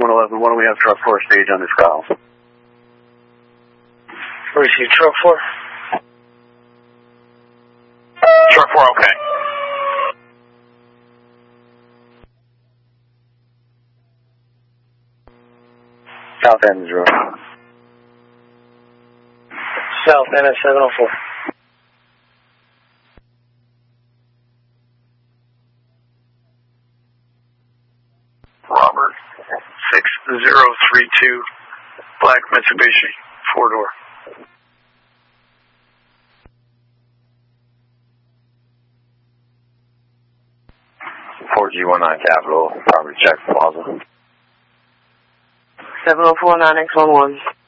111, why don't we have truck 4 stage on this call? Receive truck 4. Truck 4, okay. South End is road. South End at 704. Robert, 6032, black Mitsubishi, 4-door. G19 Capital, property check, Plaza. 704 9X11.